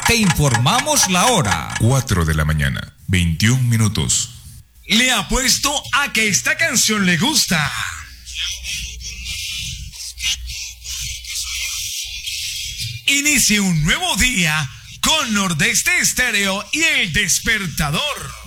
Te informamos la hora. 4 de la mañana, 21 minutos. Le apuesto a que esta canción le gusta. Inicie un nuevo día con Nordeste Estéreo y El Despertador.